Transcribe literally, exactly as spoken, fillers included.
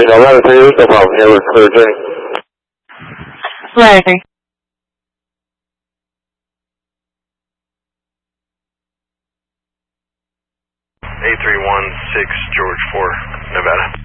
Green eleven three, no problem. Here we're clear journey. eleven three. A three one six George four, Nevada.